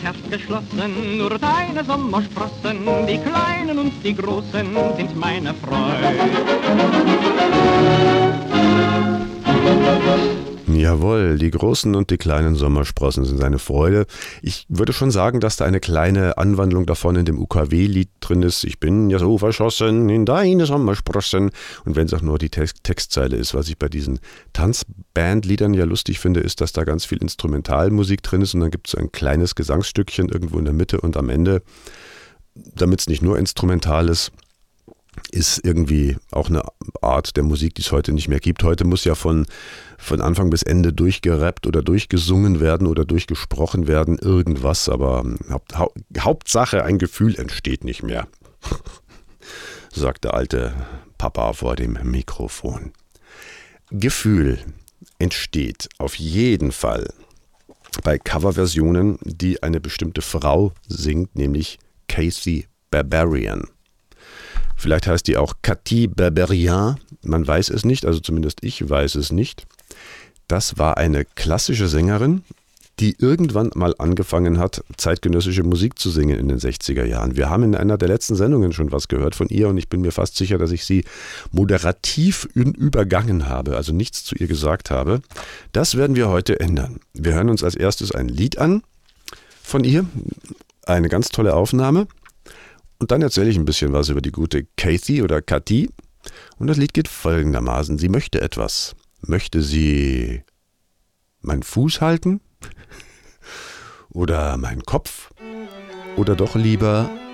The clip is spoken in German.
Herz geschlossen, nur deine Sommersprossen, die Kleinen und die Großen sind meine Freude. Jawohl, die großen und die kleinen Sommersprossen sind seine Freude. Ich würde schon sagen, dass da eine kleine Anwandlung davon in dem UKW-Lied drin ist. Ich bin ja so verschossen in deine Sommersprossen. Und wenn es auch nur die Textzeile ist, was ich bei diesen Tanzbandliedern ja lustig finde, ist, dass da ganz viel Instrumentalmusik drin ist und dann gibt es so ein kleines Gesangsstückchen irgendwo in der Mitte und am Ende, damit es nicht nur instrumental ist irgendwie auch eine Art der Musik, die es heute nicht mehr gibt. Heute muss ja von Anfang bis Ende durchgerappt oder durchgesungen werden oder durchgesprochen werden, irgendwas, aber Hauptsache ein Gefühl entsteht nicht mehr, sagt der alte Papa vor dem Mikrofon. Gefühl entsteht auf jeden Fall bei Coverversionen, die eine bestimmte Frau singt, nämlich Casey Barbarian. Vielleicht heißt die auch Cathy Barbarian, man weiß es nicht, also zumindest ich weiß es nicht. Das war eine klassische Sängerin, die irgendwann mal angefangen hat, zeitgenössische Musik zu singen in den 60er Jahren. Wir haben in einer der letzten Sendungen schon was gehört von ihr und ich bin mir fast sicher, dass ich sie moderativ übergangen habe, also nichts zu ihr gesagt habe. Das werden wir heute ändern. Wir hören uns als erstes ein Lied an von ihr, eine ganz tolle Aufnahme. Und dann erzähle ich ein bisschen was über die gute Cathy oder Cathy. Und das Lied geht folgendermaßen. Sie möchte etwas. Möchte sie meinen Fuß halten? Oder meinen Kopf? Oder doch lieber